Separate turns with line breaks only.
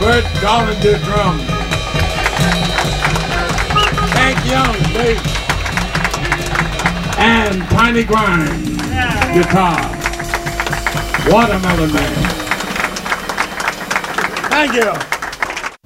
Bert Garland did drums. Hank Young bass. And Tiny Grimes guitar. Watermelon Man.
Thank you.